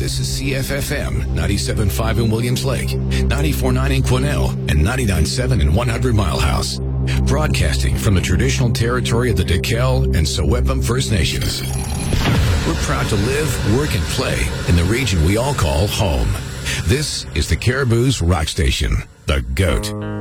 This is CFFM 97.5 in Williams Lake, 94.9 in Quesnel, and 99.7 in 100 Mile House. Broadcasting from the traditional territory of the DeKalb and Sewepum First Nations. We're proud to live, work, and play in the region we all call home. This is the Caribou's Rock Station, The GOAT.